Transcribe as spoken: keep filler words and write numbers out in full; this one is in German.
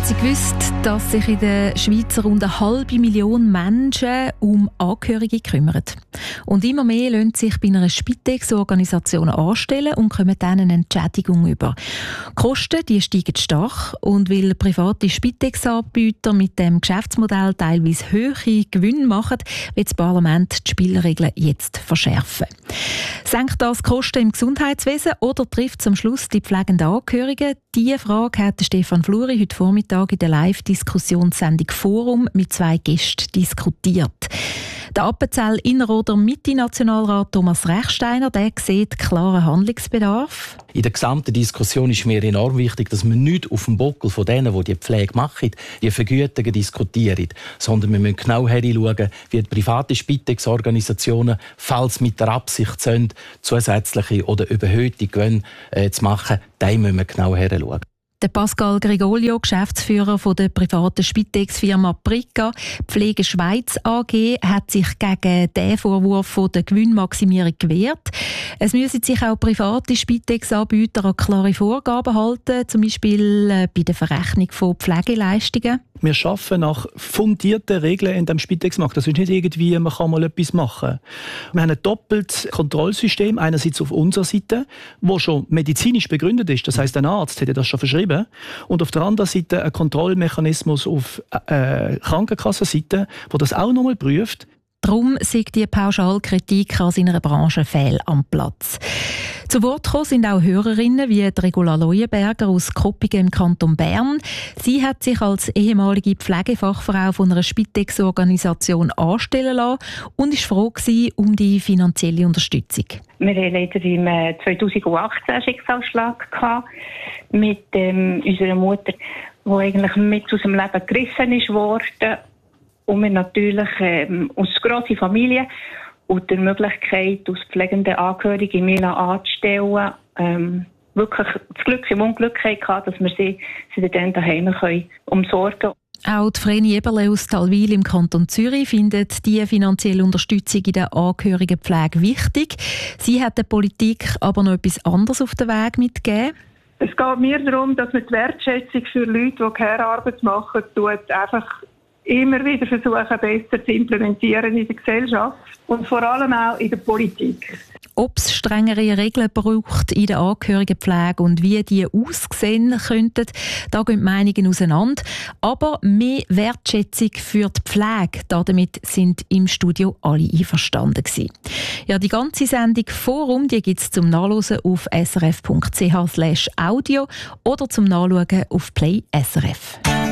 Sie gewusst, dass sich in der Schweiz rund eine halbe Million Menschen um Angehörige kümmern? Und immer mehr lassen sich bei einer Spitex-Organisation anstellen und kommen dann eine Entschädigung über. Die Kosten die steigen stark und weil private Spitex-Anbieter mit dem Geschäftsmodell teilweise hohe Gewinne machen, wird das Parlament die Spielregeln jetzt verschärfen. Senkt das die Kosten im Gesundheitswesen oder trifft zum Schluss die pflegenden Angehörigen? Diese Frage hat Stefan Fluri heute Vormittag in der Live-Diskussionssendung «Forum» mit zwei Gästen diskutiert. Der Appenzell-Innerrhoder Mitte-Nationalrat Thomas Rechsteiner der sieht klaren Handlungsbedarf. In der gesamten Diskussion ist mir enorm wichtig, dass wir nicht auf dem Buckel von denen, die die Pflege machen, die Vergütungen diskutieren, sondern wir müssen genau hinschauen, wie die private Spitex-Organisationen, falls mit der Absicht sind, zusätzliche oder überhöhte Gewinne äh, zu machen, da müssen wir genau hinschauen. Der Pascal Grigolio, Geschäftsführer von der privaten Spitex-Firma Prica Pflege Schweiz A G, hat sich gegen den Vorwurf von der Gewinnmaximierung gewehrt. Es müssen sich auch private Spitex-Anbieter an klare Vorgaben halten, zum Beispiel bei der Verrechnung von Pflegeleistungen. Wir arbeiten nach fundierten Regeln in dem Spitex-Markt. Das ist nicht irgendwie, man kann mal etwas machen. Wir haben ein doppeltes Kontrollsystem, einerseits auf unserer Seite, das schon medizinisch begründet ist. Das heisst, ein Arzt hätte das schon verschrieben. Und auf der anderen Seite ein Kontrollmechanismus auf äh, Krankenkassenseite, der das auch nochmal prüft. Darum sieht die Pauschalkritik an seiner Branche fehl am Platz. Zu Wort gekommen sind auch Hörerinnen wie Regula Leuenberger aus Koppingen im Kanton Bern. Sie hat sich als ehemalige Pflegefachfrau von einer Spitex-Organisation anstellen lassen und war froh um die finanzielle Unterstützung. Wir hatten leider im zweitausendachtzehn einen Schicksalsschlag gehabt mit ähm, unserer Mutter, die eigentlich mit aus dem Leben gerissen ist worden. Und wir natürlich ähm, als grosse Familie und die Möglichkeit, als pflegende Angehörige mich anzustellen, ähm, wirklich das Glück im Unglück hatten, dass wir sie, sie dann daheim können umsorgen können. Auch die Vreni Eberle aus Talwil im Kanton Zürich findet die finanzielle Unterstützung in der Angehörigenpflege wichtig. Sie hat der Politik aber noch etwas anderes auf den Weg mitgegeben. Es geht mir darum, dass man die Wertschätzung für Leute, die Care-Arbeit machen, tut, einfach immer wieder versuchen, besser zu implementieren in der Gesellschaft und vor allem auch in der Politik. Ob es strengere Regeln braucht in der Angehörigenpflege und wie die aussehen könnten, da gehen die Meinungen auseinander. Aber mehr Wertschätzung für die Pflege, damit sind im Studio alle einverstanden gewesen. Ja, die ganze Sendung Forum, die gibt es zum Nachlesen auf srf punkt c h slash audio oder zum Nachschauen auf Play S R F.